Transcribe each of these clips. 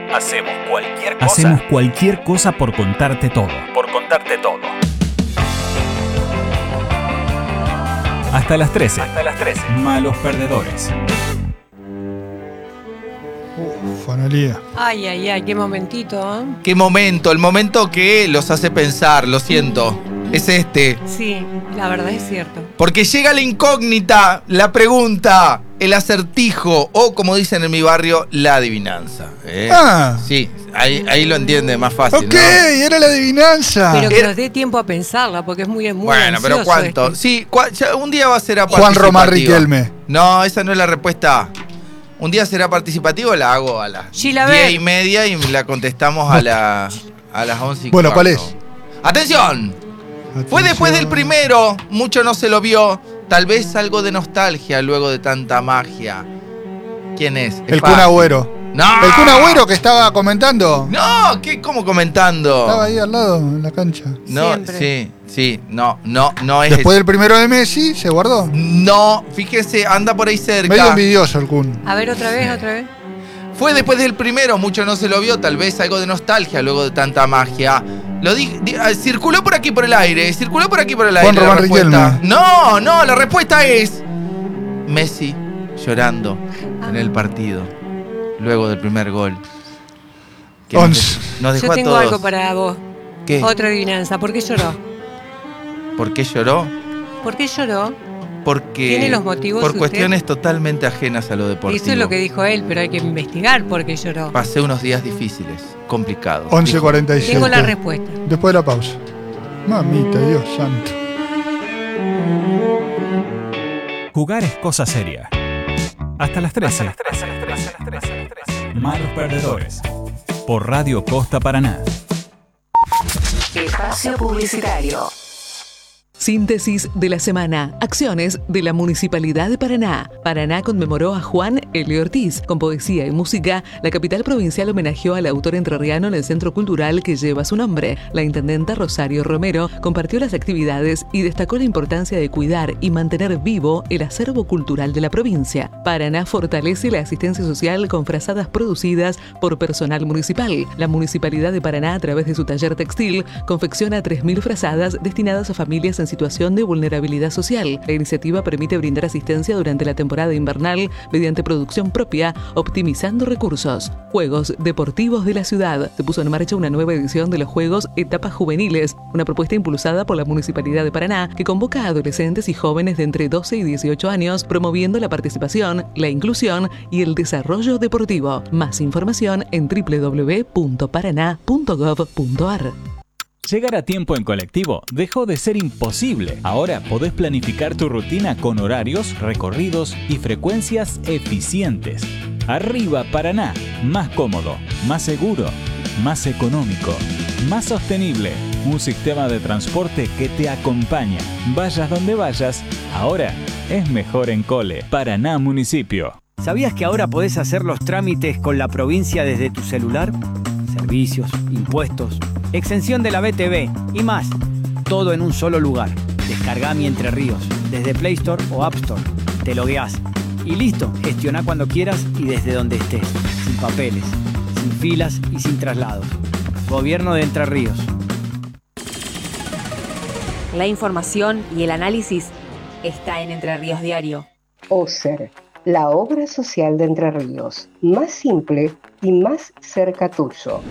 Hacemos cualquier cosa por contarte todo. Hasta las 13. Malos perdedores. Analía. Ay, qué momentito, ¿eh? Qué momento, el momento que los hace pensar, lo siento. Es este. Sí, la verdad es cierto. Porque llega la incógnita, la pregunta, el acertijo o, como dicen en mi barrio, la adivinanza. Sí, ahí lo entiende más fácil, Ok, ¿no? era la adivinanza. Pero que nos dé tiempo a pensarla, porque es muy Bueno, pero ¿cuánto? Este. Sí, ya un día va a ser a Juan Román Riquelme. No, esa no es la respuesta. Un día será participativo, la hago a las 10:30 y la contestamos a las 11:15. Bueno, ¿cuál es? ¡Atención! Fue después del primero, mucho no se lo vio. Tal vez algo de nostalgia luego de tanta magia. ¿Quién es? El Kun Agüero. ¡No! ¿El Kun Agüero que estaba comentando? No, ¿cómo comentando? Estaba ahí al lado, en la cancha. No, siempre. sí, no es. Después del primero de Messi, se guardó. No, fíjese, anda por ahí cerca. Medio envidioso el Kun. A ver, otra vez. Fue después del primero, mucho no se lo vio, tal vez algo de nostalgia luego de tanta magia. Circuló por aquí por el aire. Juan Román Riquelme. No, la respuesta es Messi llorando en el partido luego del primer gol. Que nos dejó Yo a tengo todos. algo para vos. ¿Qué? Otra adivinanza. ¿Por qué lloró? ¿Por qué lloró? ¿Por qué lloró? Porque ¿Tiene los motivos por usted? cuestiones totalmente ajenas a lo deportivo. Eso es lo que dijo él, pero hay que investigar por qué lloró. Pasé unos días difíciles, complicados. 11:47. Tengo la respuesta. Después de la pausa. Mamita, Dios santo. Jugar es cosa seria. Hasta las 13. Malos perdedores. Por Radio Costa Paraná. Espacio publicitario. Síntesis de la semana. Acciones de la Municipalidad de Paraná. Paraná conmemoró a Juan L. Ortiz. Con poesía y música, la capital provincial homenajeó al autor entrerriano en el centro cultural que lleva su nombre. La intendenta Rosario Romero compartió las actividades y destacó la importancia de cuidar y mantener vivo el acervo cultural de la provincia. Paraná fortalece la asistencia social con frazadas producidas por personal municipal. La Municipalidad de Paraná, a través de su taller textil, confecciona 3.000 frazadas destinadas a familias en situación de vulnerabilidad social. La iniciativa permite brindar asistencia durante la temporada invernal mediante producción propia, optimizando recursos. Juegos Deportivos de la Ciudad. Se puso en marcha una nueva edición de los Juegos Etapas Juveniles, una propuesta impulsada por la Municipalidad de Paraná que convoca a adolescentes y jóvenes de entre 12 y 18 años, promoviendo la participación, la inclusión y el desarrollo deportivo. Más información en www.paraná.gov.ar. Llegar a tiempo en colectivo dejó de ser imposible. Ahora podés planificar tu rutina con horarios, recorridos y frecuencias eficientes. Arriba Paraná, más cómodo, más seguro, más económico, más sostenible. Un sistema de transporte que te acompaña. Vayas donde vayas, ahora es mejor en Cole. Paraná Municipio. ¿Sabías que ahora podés hacer los trámites con la provincia desde tu celular? Servicios, impuestos, exención de la BTV y más. Todo en un solo lugar. Descargá Mi Entre Ríos desde Play Store o App Store. Te logueás y listo. Gestioná cuando quieras y desde donde estés. Sin papeles, sin filas y sin traslados. Gobierno de Entre Ríos. La información y el análisis está en Entre Ríos Diario. OSER, la obra social de Entre Ríos. Más simple y más cerca tuyo.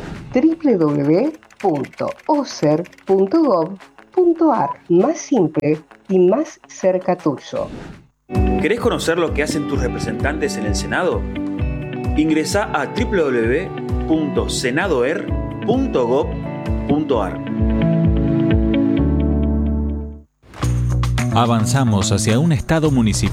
www.oser.gov.ar. Más simple y más cerca tuyo. ¿Querés conocer lo que hacen tus representantes en el Senado? Ingresá a www.senadoer.gov.ar. Avanzamos hacia un Estado municipal